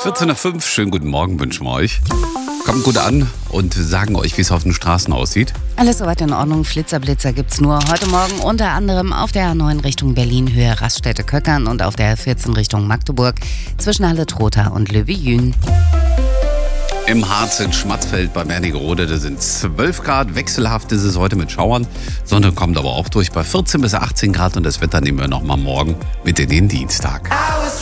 14:05 Uhr, schönen guten Morgen wünschen wir euch. Kommt gut an und sagen euch, wie es auf den Straßen aussieht. Alles soweit in Ordnung. Flitzer gibt's nur heute Morgen unter anderem auf der A9 Richtung Berlin, Höhe Raststätte-Köckern und auf der A14 Richtung Magdeburg zwischen Halle-Trotha und Löwy-Jühn. Im Harz in Schmatzfeld bei Wernigerode, da sind 12 Grad. Wechselhaft ist es heute mit Schauern. Sonne kommt aber auch durch bei 14 bis 18 Grad und das Wetter nehmen wir nochmal morgen mit in den Dienstag.